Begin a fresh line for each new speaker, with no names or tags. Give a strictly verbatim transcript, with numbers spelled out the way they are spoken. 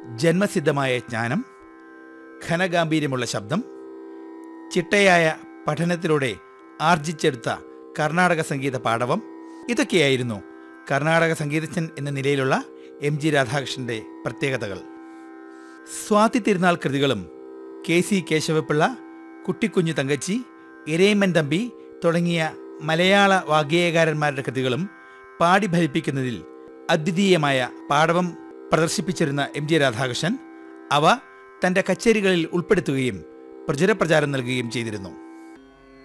ജന്മസിദ്ധമായ ജ്ഞാനം, ഘനഗാംഭീര്യമുള്ള ശബ്ദം, ചിട്ടയായ പഠനത്തിലൂടെ ആർജിച്ചെടുത്ത കർണാടക സംഗീത പാടവം, ഇതൊക്കെയായിരുന്നു കർണാടക സംഗീതജ്ഞൻ എന്ന നിലയിലുള്ള എം ജി രാധാകൃഷ്ണന്റെ പ്രത്യേകതകൾ. സ്വാതി തിരുനാൾ കൃതികളും കെ സി കേശവപിള്ള, കുട്ടിക്കുഞ്ഞു തങ്കച്ചി, ഇരയിമ്മൻ തമ്പി തുടങ്ങിയ മലയാള വാഗ്ഗേയകാരന്മാരുടെ കൃതികളും പാടി ഫലിപ്പിക്കുന്നതിൽ അദ്വിതീയമായ പാടവം പ്രദർശിപ്പിച്ചിരുന്ന എം ജി രാധാകൃഷ്ണൻ അവ തൻ്റെ കച്ചേരികളിൽ ഉൾപ്പെടുത്തുകയും പ്രചുരപ്രചാരം നൽകുകയും ചെയ്തിരുന്നു.